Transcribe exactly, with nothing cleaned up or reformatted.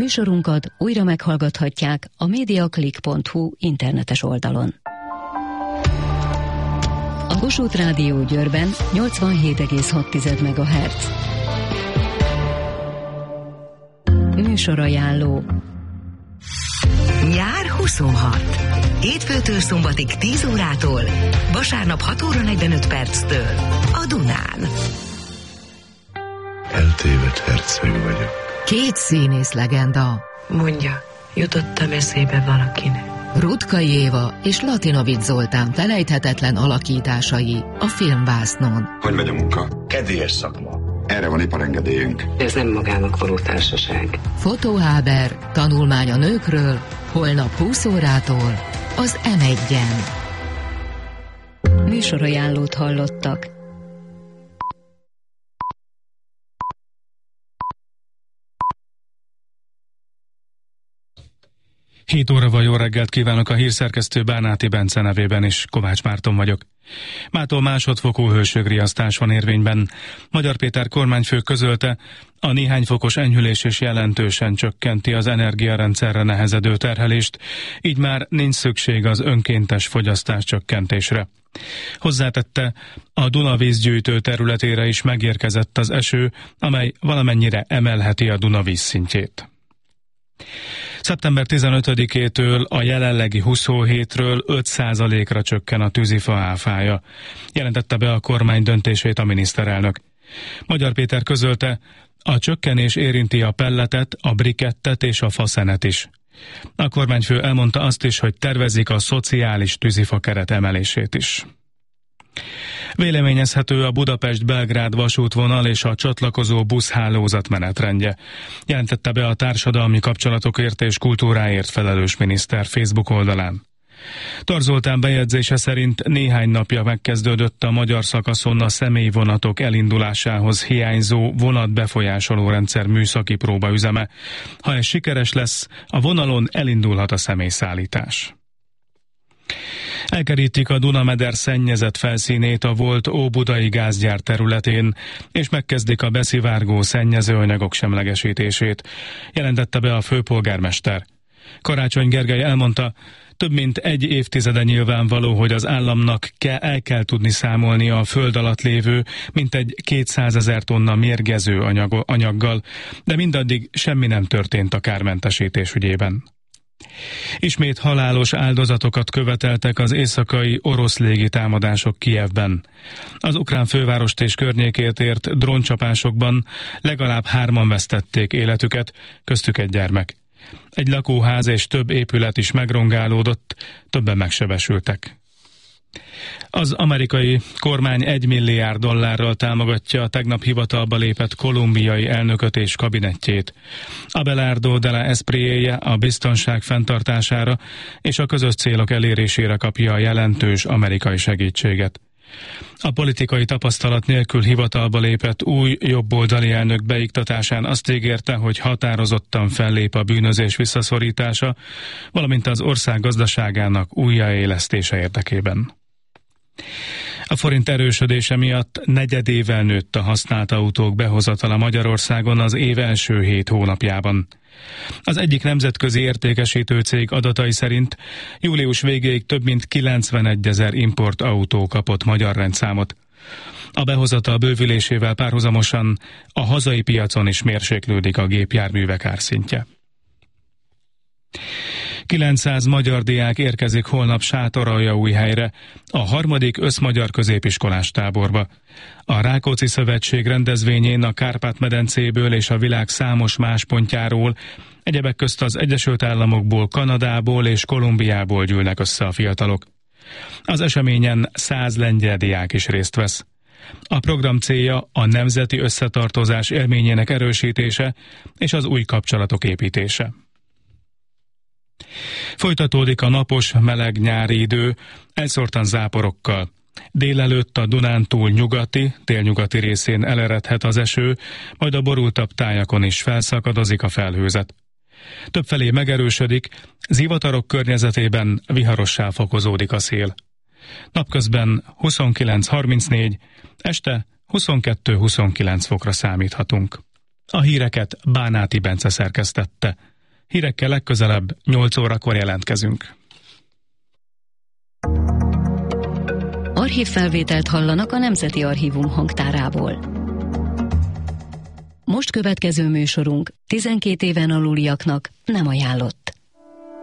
Műsorunkat újra meghallgathatják a mediaclick pont hu internetes oldalon. A Kossuth Rádió Győrben nyolcvanhét egész hat megahertz. Műsorajánló. Nyár huszonhat. Hétfőtől szombatig tíz órától, vasárnap hat óra negyvenöt perctől a Dunán. Eltévedt herceg vagyok. Két színész legenda. Mondja, jutottam eszébe valakinek. Rutkay Éva és Latinovics Zoltán felejthetetlen alakításai a filmvásznon. Hogy megy a munka? Kedélyes szakma. Erre van iparengedélyünk. Ez nem magának való társaság. Fotóháber, tanulmány a nőkről, holnap húsz órától az em egyen. Műsorajánlót hallottak. hét óra van, jó reggelt kívánok, a hírszerkesztő Bárnáti Bence nevében is, Kovács Márton vagyok. Mától másodfokú hőségriasztás van érvényben. Magyar Péter kormányfő közölte, a néhány fokos enyhülés is jelentősen csökkenti az energiarendszerre nehezedő terhelést, így már nincs szükség az önkéntes fogyasztás csökkentésre. Hozzátette, a Duna vízgyűjtő területére is megérkezett az eső, amely valamennyire emelheti a Duna vízszintjét. szeptember tizenötödikétől a jelenlegi huszonhétről öt százalékra csökken a tűzifa áfája. Jelentette be a kormány döntését a miniszterelnök. Magyar Péter közölte, a csökkenés érinti a pelletet, a brikettet és a faszenet is. A kormányfő elmondta azt is, hogy tervezik a szociális tűzifa keret emelését is. Véleményezhető a Budapest-Belgrád vasútvonal és a csatlakozó buszhálózat menetrendje. Jelentette be a társadalmi kapcsolatokért és kultúráért felelős miniszter Facebook oldalán. Tor Zoltán bejegyzése szerint néhány napja megkezdődött a magyar szakaszon a személyvonatok elindulásához hiányzó vonatbefolyásoló rendszer műszaki próbaüzeme. Ha ez sikeres lesz, a vonalon elindulhat a személyszállítás. Elkerítik a Dunameder szennyezett felszínét a volt óbudai gázgyár területén, és megkezdik a beszivárgó szennyezőanyagok semlegesítését, jelentette be a főpolgármester. Karácsony Gergely elmondta, több mint egy évtizede nyilvánvaló, hogy az államnak kell, el kell tudni számolni a föld alatt lévő mintegy kétszázezer tonna mérgező anyag, anyaggal, de mindaddig semmi nem történt a kármentesítés ügyében. Ismét halálos áldozatokat követeltek az éjszakai orosz légitámadások Kijevben. Az ukrán fővárost és környékét ért dróncsapásokban legalább hárman vesztették életüket, köztük egy gyermek. Egy lakóház és több épület is megrongálódott, többen megsebesültek. Az amerikai kormány egy milliárd dollárral támogatja a tegnap hivatalba lépett kolumbiai elnököt és kabinettjét. Abelardo de la Espriella a biztonság fenntartására és a közös célok elérésére kapja a jelentős amerikai segítséget. A politikai tapasztalat nélkül hivatalba lépett új jobboldali elnök beiktatásán azt ígérte, hogy határozottan fellép a bűnözés visszaszorítása, valamint az ország gazdaságának újjáélesztése érdekében. A forint erősödése miatt negyedével nőtt a használt autók behozatala Magyarországon az év első hét hónapjában. Az egyik nemzetközi értékesítő cég adatai szerint július végéig több mint kilencvenegyezer import autó kapott magyar rendszámot. A behozatal bővülésével párhuzamosan a hazai piacon is mérséklődik a gépjárművek árszintje. kilencszáz magyar diák érkezik holnap Sátoraljaújhelyre, a harmadik összmagyar középiskolás táborba. A Rákóczi Szövetség rendezvényén a Kárpát-medencéből és a világ számos más pontjáról, egyebek közt az Egyesült Államokból, Kanadából és Kolumbiából gyűlnek össze a fiatalok. Az eseményen száz lengyel diák is részt vesz. A program célja a nemzeti összetartozás élményének erősítése és az új kapcsolatok építése. Folytatódik a napos, meleg nyári idő, elszórtan záporokkal. Délelőtt a Dunántúl nyugati, délnyugati részén eleredhet az eső, majd a borultabb tájakon is felszakadozik a felhőzet. Többfelé megerősödik, zivatarok környezetében viharossá fokozódik a szél. Napközben huszonkilenc harmincnégy, este huszonkettő huszonkilenc fokra számíthatunk. A híreket Bárnáti Bence szerkesztette. Hírekkel legközelebb nyolc órakor jelentkezünk. Archívfelvételt hallanak a Nemzeti Archívum hangtárából. Most következő műsorunk tizenkét éven aluliaknak nem ajánlott.